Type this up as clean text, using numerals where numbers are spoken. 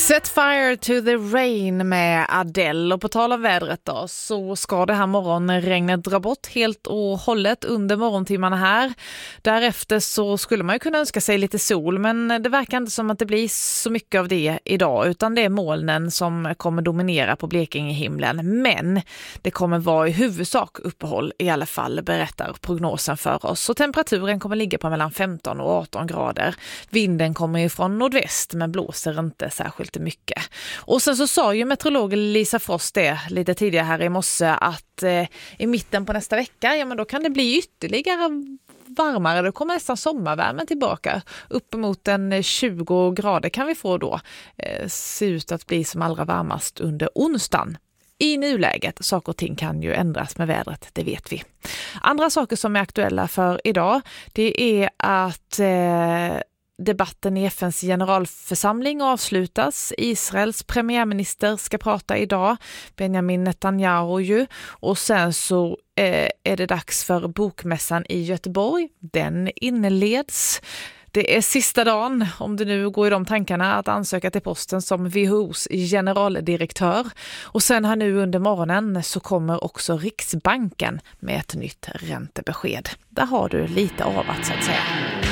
Set fire to the rain med Adele. Och på tal om vädret då, så ska det här morgonregnet dra bort helt och hållet under morgontimmarna här. Därefter så skulle man ju kunna önska sig lite sol, men det verkar inte som att det blir så mycket av det idag, utan det är molnen som kommer dominera på Blekingehimlen. Men det kommer vara i huvudsak uppehåll i alla fall, berättar prognosen för oss. Så temperaturen kommer ligga på mellan 15 och 18 grader. Vinden kommer ifrån nordväst men blåser inte särskilt mycket. Och sen så sa ju meteorolog Lisa Frost det lite tidigare här i morse att i mitten på nästa vecka, ja men då kan det bli ytterligare varmare. Det kommer nästan sommarvärmen tillbaka. Uppemot en 20 grader kan vi få då. Se ut att bli som allra varmast under onsdagen. I nuläget, saker och ting kan ju ändras med vädret, det vet vi. Andra saker som är aktuella för idag, det är att debatten i FNs generalförsamling avslutas. Israels premiärminister ska prata idag, Benjamin Netanyahu ju. Och sen så är det dags för bokmässan i Göteborg. Den inleds. Det är sista dagen, om det nu går i de tankarna, att ansöka till posten som WHO:s generaldirektör. Och sen här nu under morgonen så kommer också Riksbanken med ett nytt räntebesked. Där har du lite av att så att säga.